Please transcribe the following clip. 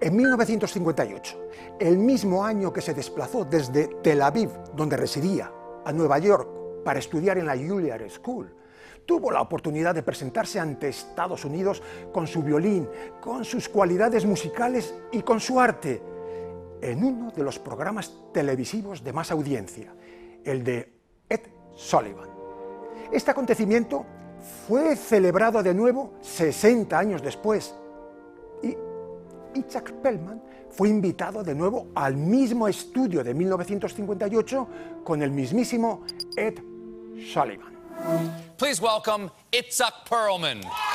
En 1958, el mismo año que se desplazó desde Tel Aviv, donde residía, a Nueva York para estudiar en la Juilliard School, tuvo la oportunidad de presentarse ante Estados Unidos con su violín, con sus cualidades musicales y con su arte, en uno de los programas televisivos de más audiencia, el de Ed Sullivan. Este acontecimiento fue celebrado de nuevo 60 años después y Itzhak Perlman fue invitado de nuevo al mismo estudio de 1958 con el mismísimo Ed Sullivan. Please welcome Itzhak Perlman.